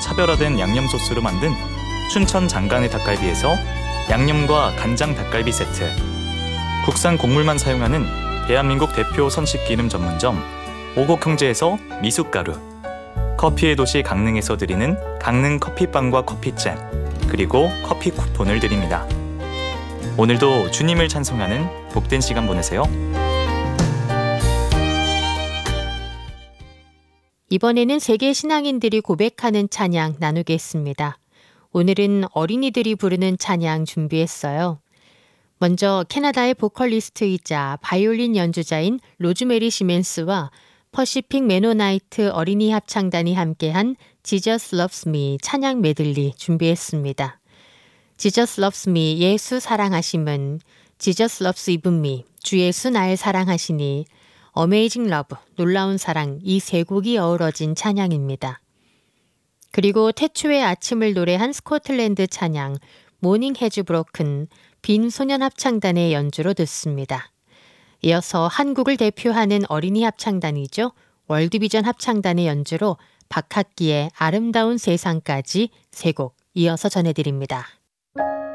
차별화된 양념 소스로 만든 춘천 장간의 닭갈비에서 양념과 간장 닭갈비 세트, 국산 곡물만 사용하는 대한민국 대표 선식기름 전문점 오곡형제에서 미숫가루, 커피의 도시 강릉에서 드리는 강릉 커피빵과 커피잼, 그리고 커피 쿠폰을 드립니다. 오늘도 주님을 찬송하는 복된 시간 보내세요. 이번에는 세계 신앙인들이 고백하는 찬양 나누겠습니다. 오늘은 어린이들이 부르는 찬양 준비했어요. 먼저 캐나다의 보컬리스트이자 바이올린 연주자인 로즈메리 시멘스와 퍼시픽 메노나이트 어린이 합창단이 함께한 Jesus Loves Me 찬양 메들리 준비했습니다. Jesus Loves Me 예수 사랑하심은, Jesus Loves Even Me 주 예수 날 사랑하시니, Amazing Love 놀라운 사랑, 이 세 곡이 어우러진 찬양입니다. 그리고 태초의 아침을 노래한 스코틀랜드 찬양 Morning Has Broken 빈 소년 합창단의 연주로 듣습니다. 이어서 한국을 대표하는 어린이 합창단이죠. 월드비전 합창단의 연주로 박학기의 아름다운 세상까지 세 곡 이어서 전해드립니다.